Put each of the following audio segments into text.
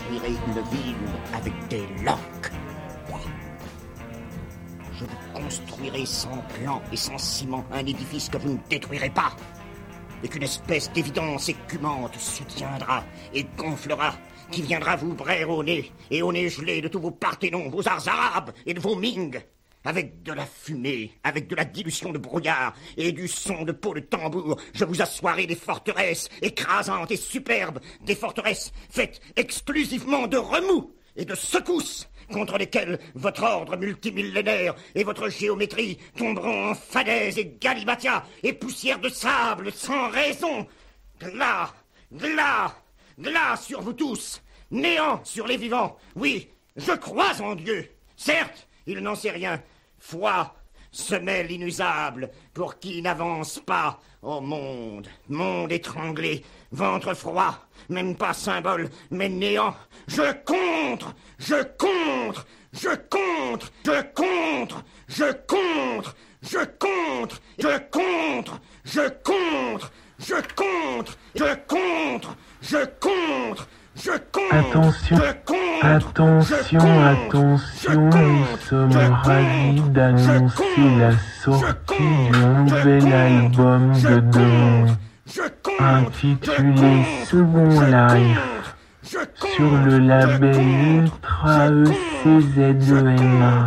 construirai une ville avec des loques. Moi, je vous construirai sans plan et sans ciment un édifice que vous ne détruirez pas, et qu'une espèce d'évidence écumante soutiendra et gonflera, qui viendra vous braire au nez, et au nez gelé de tous vos Parthénons, vos Arts arabes et de vos Ming, avec de la fumée, avec de la dilution de brouillard et du son de peau de tambour, je vous assoirai des forteresses écrasantes et superbes, des forteresses faites exclusivement de remous et de secousses, contre lesquelles votre ordre multimillénaire et votre géométrie tomberont en falaise et galimatia et poussière de sable sans raison. Glas, glas, glas sur vous tous, néant sur les vivants. Oui, je crois en Dieu. Certes, il n'en sait rien. Foi, semelle inusable, pour qui n'avance pas. Ô monde, monde étranglé, ventre froid, même pas symbole, mais néant. Je contre, je contre, je contre, je contre, je contre, je contre, je contre, je contre, je contre, je contre, je contre. Attention, attention, attention, nous sommes ravis d'annoncer la sortie du nouvel album de Dawn, intitulé Second Life, sur le label Ultra ECZEMA.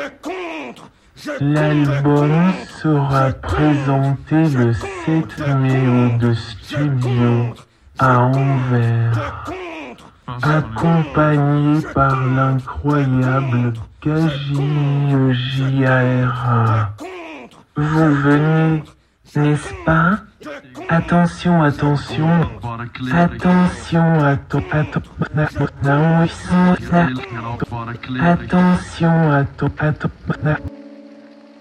L'album sera présenté le 7 mai au de Studio à Anvers, accompagné par l'incroyable KJIEJARA. Vous venez, n'est-ce pas? Attention, attention, attention, attention, attention.